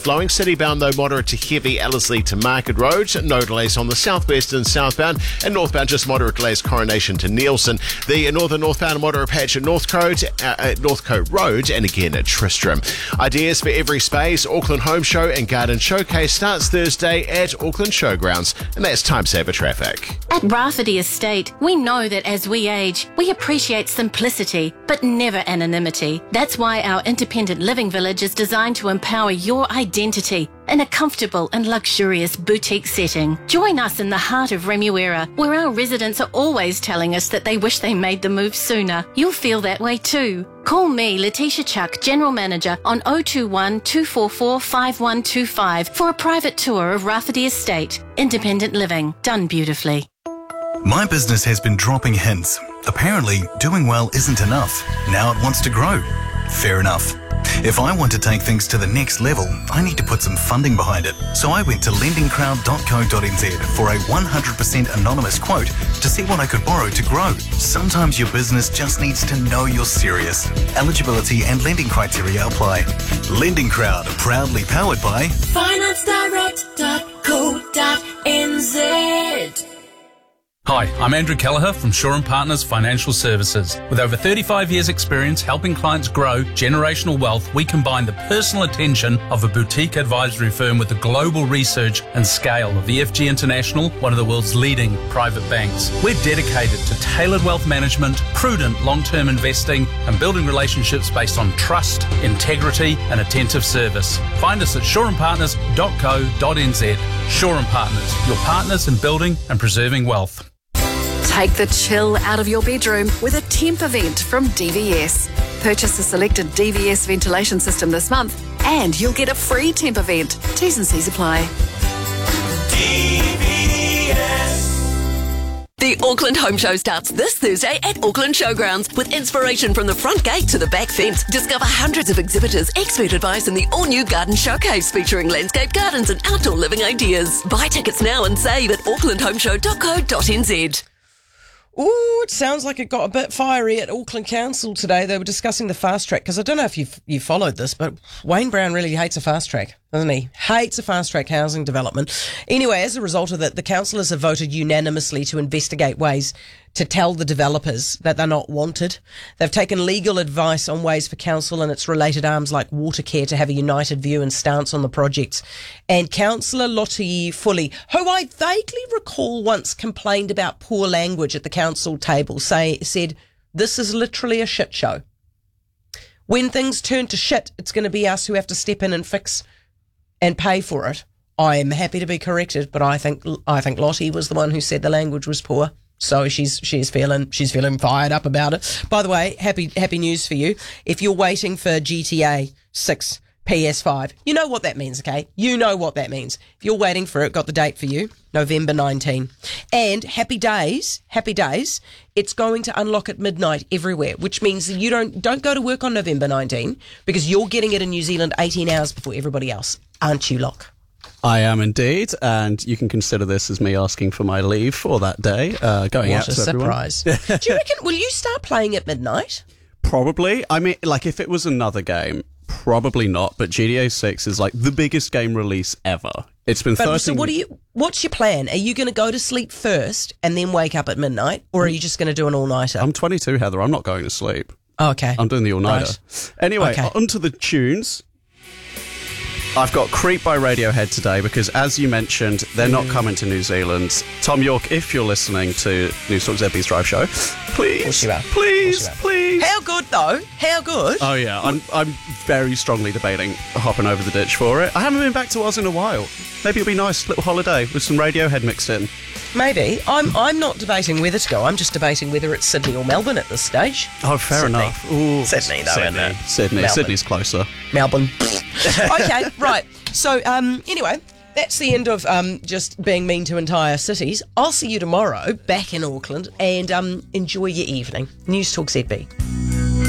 flowing. City-bound, though, moderate to heavy Ellerslie to Market Road. No delays on the southwest and southbound. And northbound, just moderate delays Coronation to Nielsen. The northbound, moderate patch at Northcote Road, and again at Tristram. Ideas for every space. Auckland Home Show and Garden Showcase starts Thursday at Auckland Showgrounds. And that's Time Saver Traffic. At Rafferty Estate, we know that as we age, we appreciate simplicity, but never anonymity. That's why our independent living village is designed to empower your identity in a comfortable and luxurious boutique setting. Join us in the heart of Remuera, where our residents are always telling us that they wish they made the move sooner. You'll feel that way too. Call me, Letitia Chuck, General Manager, on 021 244 5125 for a private tour of Rafferty Estate. Independent living, done beautifully. My business has been dropping hints. Apparently, doing well isn't enough. Now it wants to grow. Fair enough. If I want to take things to the next level, I need to put some funding behind it. So I went to lendingcrowd.co.nz for a 100% anonymous quote to see what I could borrow to grow. Sometimes your business just needs to know you're serious. Eligibility and lending criteria apply. Lending Crowd, proudly powered by FinanceDirect.co.nz. Hi, I'm Andrew Kelleher from Shaw & Partners Financial Services. With over 35 years' experience helping clients grow generational wealth, we combine the personal attention of a boutique advisory firm with the global research and scale of EFG International, one of the world's leading private banks. We're dedicated to tailored wealth management, prudent long-term investing, and building relationships based on trust, integrity, and attentive service. Find us at shawandpartners.co.nz. Shaw & Partners, your partners in building and preserving wealth. Take the chill out of your bedroom with a temp event from DVS. Purchase a selected DVS ventilation system this month and you'll get a free temp event. T's and C's apply. DVS. The Auckland Home Show starts this Thursday at Auckland Showgrounds with inspiration from the front gate to the back fence. Discover hundreds of exhibitors, expert advice and the all-new Garden Showcase featuring landscape gardens and outdoor living ideas. Buy tickets now and save at aucklandhomeshow.co.nz. Ooh, it sounds like it got a bit fiery at Auckland Council today. They were discussing the fast track, because I don't know if you followed this, but Wayne Brown really hates a fast track, doesn't he? Hates a fast track housing development. Anyway, as a result of that, the councillors have voted unanimously to investigate ways to tell the developers that they're not wanted. They've taken legal advice on ways for council and its related arms like Watercare to have a united view and stance on the projects. And Councillor Lottie Fully, who I vaguely recall once complained about poor language at the council table, said, "This is literally a shit show. When things turn to shit, it's going to be us who have to step in and fix and pay for it." I am happy to be corrected, but I think Lottie was the one who said the language was poor. So she's feeling fired up about it. By the way, happy news for you. If you're waiting for GTA 6 PS5, you know what that means, okay? You know what that means. If you're waiting for it, got the date for you, November 19. And happy days, it's going to unlock at midnight everywhere, which means that you don't go to work on November 19 because you're getting it in New Zealand 18 hours before everybody else. Aren't you, Locke? I am indeed, and you can consider this as me asking for my leave for that day, going out to everyone. What a surprise. Do you reckon, will you start playing at midnight? Probably. I mean, like, if it was another game, probably not, but GTA 6 is, like, the biggest game release ever. It's been 13... So what's your plan? Are you going to go to sleep first and then wake up at midnight, or are you just going to do an all-nighter? I'm 22, Heather. I'm not going to sleep. Oh, okay. I'm doing the all-nighter. Right. Anyway, okay. Onto the tunes. I've got Creep by Radiohead today because, as you mentioned, they're not coming to New Zealand. Tom York, if you're listening to News Talk ZB's Drive Show, please. How good, though? How good? Oh, yeah. I'm very strongly debating hopping over the ditch for it. I haven't been back to Oz in a while. Maybe it'll be nice, little holiday with some Radiohead mixed in. Maybe. I'm not debating whether to go. I'm just debating whether it's Sydney or Melbourne at this stage. Oh, fair enough. Ooh, Sydney, though, isn't it? Sydney. Melbourne. Sydney's closer. Melbourne. Okay, right. So, anyway, that's the end of just being mean to entire cities. I'll see you tomorrow back in Auckland and enjoy your evening. News Talk ZB.